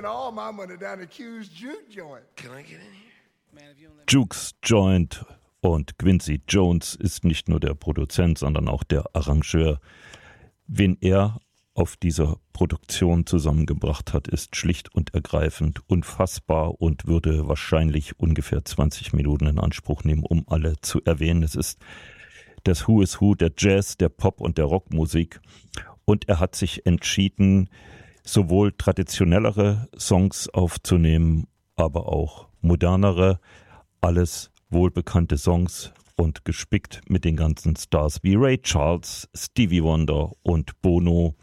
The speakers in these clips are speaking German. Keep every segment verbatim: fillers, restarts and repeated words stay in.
spent all my money down at Q's Juke Joint. Can I get in here? Juke's Joint und Quincy Jones ist nicht nur der Produzent, sondern auch der Arrangeur. Wen er auf dieser Produktion zusammengebracht hat, ist schlicht und ergreifend unfassbar und würde wahrscheinlich ungefähr zwanzig Minuten in Anspruch nehmen, um alle zu erwähnen. Es ist das Who is Who der Jazz, der Pop und der Rockmusik. Und er hat sich entschieden, sowohl traditionellere Songs aufzunehmen, aber auch modernere, alles wohlbekannte Songs und gespickt mit den ganzen Stars wie Ray Charles, Stevie Wonder und Bono.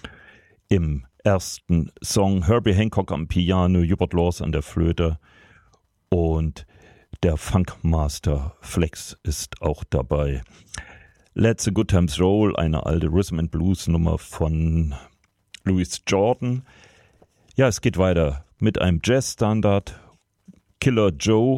Im ersten Song Herbie Hancock am Piano, Hubert Laws an der Flöte und der Funkmaster Flex ist auch dabei. Let's a Good Times Roll, eine alte Rhythm and Blues Nummer von Louis Jordan. Ja, es geht weiter mit einem Jazzstandard, Killer Joe,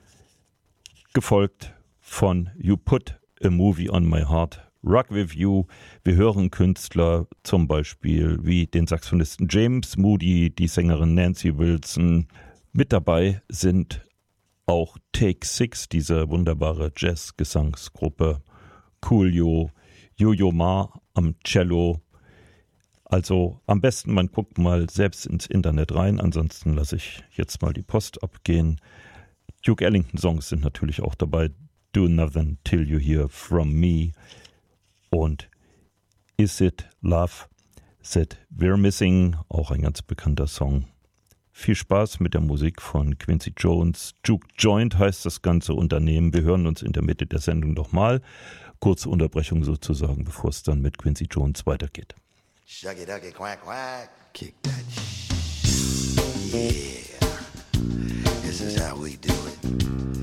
gefolgt von You Put a Movie on My Heart, Rock With You. Wir hören Künstler zum Beispiel wie den Saxophonisten James Moody, die Sängerin Nancy Wilson. Mit dabei sind auch Take Six, diese wunderbare Jazz-Gesangsgruppe, Coolio, Yo-Yo Ma am Cello. Also am besten, man guckt mal selbst ins Internet rein, ansonsten lasse ich jetzt mal die Post abgehen. Duke Ellington-Songs sind natürlich auch dabei. Do Nothing Till You Hear From Me und Is It Love That We're Missing, auch ein ganz bekannter Song. Viel Spaß mit der Musik von Quincy Jones. Juke Joint heißt das ganze Unternehmen. Wir hören uns in der Mitte der Sendung noch mal. Kurze Unterbrechung sozusagen, bevor es dann mit Quincy Jones weitergeht. Shuggy duggy quack quack. Kick that shit. Yeah. This is how we do it.